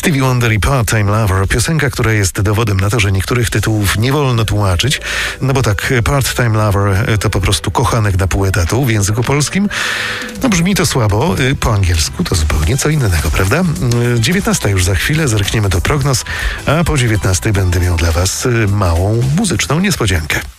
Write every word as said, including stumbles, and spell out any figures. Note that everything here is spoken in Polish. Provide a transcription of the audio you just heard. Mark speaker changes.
Speaker 1: Stevie Wonder i Part-Time Lover. Piosenka, która jest dowodem na to, że niektórych tytułów nie wolno tłumaczyć. No bo tak, Part-Time Lover to po prostu kochanek na pół etatu w języku polskim. No brzmi to słabo. Po angielsku to zupełnie co innego, prawda? dziewiętnasta już za chwilę, zerkniemy do prognoz, a po dziewiętnastej będę miał dla Was małą muzyczną niespodziankę.